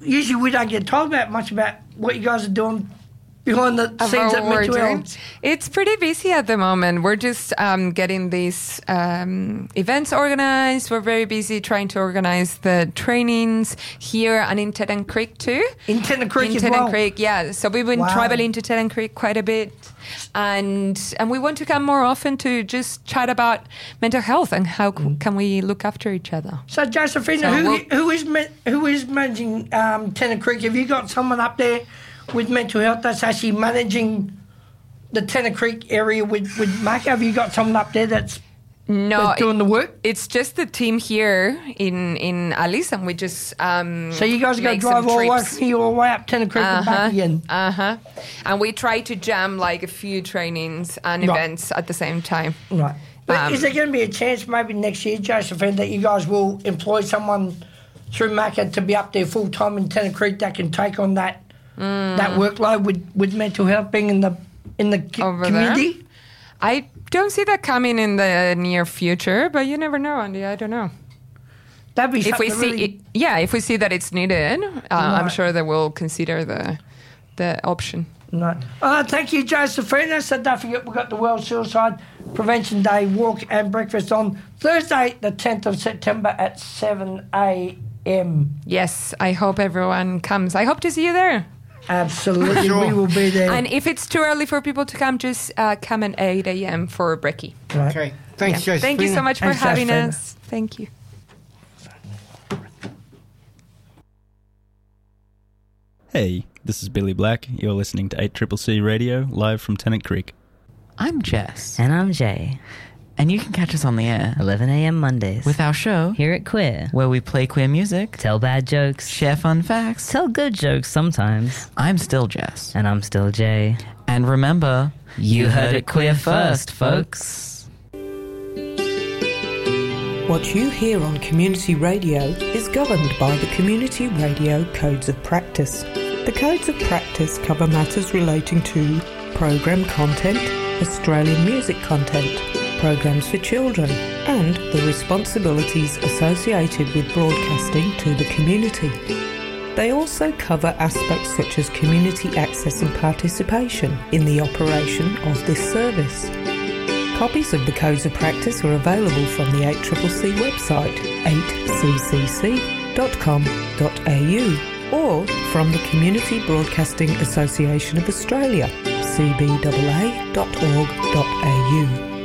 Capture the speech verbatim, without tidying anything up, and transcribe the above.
usually we don't get told about much about what you guys are doing behind the of scenes at Mental Health. It's pretty busy at the moment. We're just um, getting these um, events organized. We're very busy trying to organize the trainings here and in Tennant Creek too. In Tennant Creek in as Tennant well? Creek, yeah. So we've been Wow. traveling to Tennant Creek quite a bit. And and we want to come more often to just chat about mental health and how c- can we look after each other. So, Josephina, So who, we'll- who is ma- who is managing um, Tennant Creek? Have you got someone up there with mental health that's actually managing the Tennant Creek area with, with Mac? Have you got someone up there that's, No, that's doing the work? It's just the team here in, in Alice, and we just um, So you guys are going make to drive some all the way trips. from here all the way up Tennant Creek and back again? Uh-huh. And we try to jam like a few trainings and Right. events at the same time. Right. But Um, is there going to be a chance maybe next year, Josephine, that you guys will employ someone through MACA to be up there full time in Tennant Creek that can take on that Mm. that workload with, with mental health being in the in the c- Over community? there? I don't see that coming in the near future, but you never know, Andy. I don't know. That'd be If we something see, really, it, yeah, if we see that it's needed, uh, I'm Right. sure they will consider the the option. Right. Uh, thank you, Josephina. So don't forget, we've got the World Suicide Prevention Day walk and breakfast on Thursday, the tenth of September at seven a.m. Yes, I hope everyone comes. I hope to see you there. Absolutely, Sure. we will be there. And if it's too early for people to come, just uh, come at eight a.m. for brekkie. Right. Okay. Thanks, Yeah. Josephina. Thank you so much for Thanks, having Josephina. us. Thank you. Hey, this is Billy Black. You're listening to eight C C C Radio, live from Tennant Creek. I'm Jess, And I'm Jay. and you can catch us on the air eleven a.m. Mondays. with our show, Here at Queer. where we play queer music, Tell bad jokes. share fun facts. Tell good jokes sometimes. I'm still Jess. And I'm still Jay. And remember, you heard it queer first, folks. What you hear on community radio is governed by the Community Radio Codes of Practice. The Codes of Practice cover matters relating to programme content, Australian music content, programmes for children, and the responsibilities associated with broadcasting to the community. They also cover aspects such as community access and participation in the operation of this service. Copies of the Codes of Practice are available from the eight C C C website, eight c c c dot com dot a u, or from the Community Broadcasting Association of Australia, c b a a dot org dot a u.